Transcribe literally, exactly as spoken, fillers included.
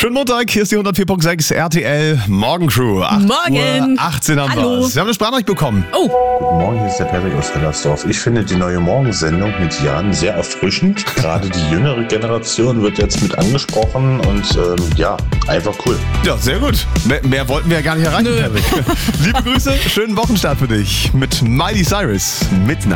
Schönen Montag, hier ist die hundertvier Komma sechs R T L Morgencrew. Morgen. achtzehn haben Hallo. wir's. Wir haben eine Sprachnachricht bekommen. Oh, Guten Morgen, hier ist der Patrick aus Hellersdorf. Ich finde die neue Morgensendung mit Jan sehr erfrischend. Gerade die jüngere Generation wird jetzt mit angesprochen und ähm, ja, einfach cool. Ja, sehr gut. Mehr, mehr wollten wir ja gar nicht erreichen, Nö. Patrick. Liebe Grüße, schönen Wochenstart für dich mit Miley Cyrus. Midnight.